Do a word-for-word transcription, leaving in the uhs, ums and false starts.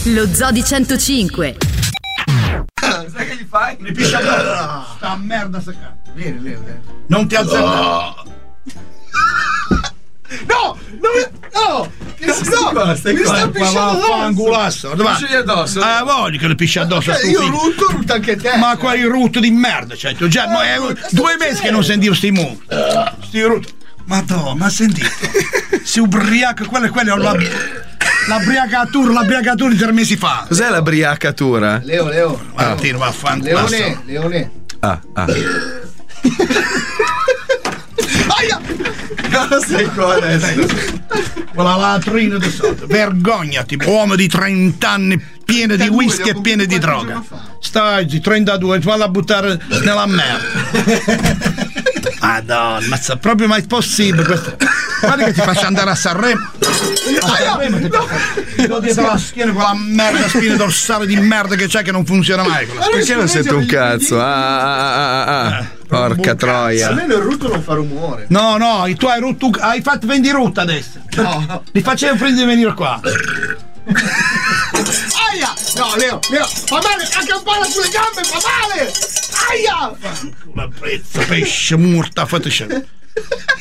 Lo Zoo di centocinque. Sai che gli fai? Mi piscia addosso. Sta merda sta cazzo. Vieni, Leo, Leo. Non ti alzare. No! No! No! Che si sta? Stai mi sta pisciando addosso. Dove pisci addosso? Ah, voglio che le pisci addosso. Okay, io rutto, rutto anche te. Ma quali rutti di merda, cioè, tu già, ma è due mesi che non sentivo sti mu. Sti rutti. Madonna, ma sentito? Si ubriaca, quello quello è la, la briacatura, la briacatura di tre mesi fa. Cos'è la briacatura? Leo, Leo. Ma tiro, va a fanculo. Leone, Leone. Ah, ah. Aia! Cosa sei qua adesso? Con la latrina di sotto. Vergognati, uomo di trenta anni pieno di whisky e pieno di droga. Stai, trentadue, valla a buttare nella merda. Madonna, ma sa proprio mai possibile questo. Guarda che ti faccio andare a Sanremo. A Sanremo ti ti do dietro la schiena quella merda spina dorsale di merda che c'è che non funziona mai. Perché non sento un cazzo? Ah, ah, ah, ah, ah. Porca troia. Almeno il rutto non fa rumore. No, no, tu hai rotto, hai fatto vendi rutta adesso. No. Li facevo prima di venire qua. Aia! No, Leo, Leo, fa male, anche un po' sulle gambe, fa male! Aia! La prezza, pesce, morta, fateci.